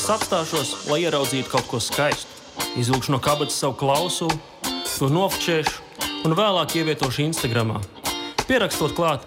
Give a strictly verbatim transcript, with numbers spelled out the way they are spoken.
apstāšos, lai ieraudzītu kaut ko skaistu. Izvilkšu no kabatas savu klausulu, to nofčēšu un vēlāk ievietošu Instagramā, pierakstot klāt